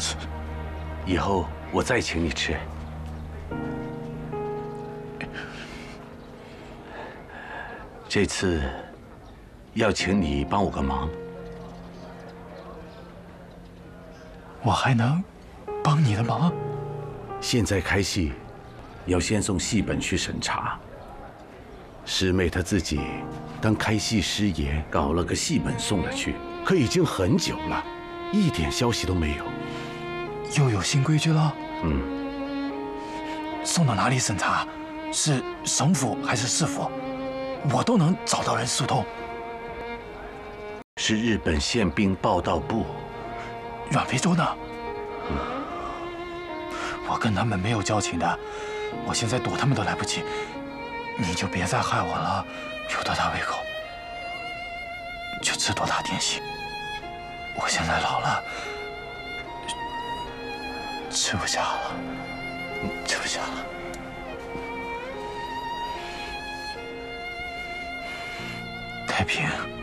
吃。 以后我再请你吃。这次要请你帮我个忙。 我还能帮你的忙？ 现在开戏，要先送戏本去审查。师妹她自己当开戏师爷搞了个戏本送了去，可已经很久了，一点消息都没有。 又有新规矩了？ 嗯。 送到哪里审查？是省府还是市府？我都能找到人疏通。 是日本宪兵报道部。 阮非洲呢？我跟他们没有交情的，我现在躲他们都来不及。你就别再害我了，有多大胃口就吃多大点心。我现在老了，吃不下了，吃不下了。太平。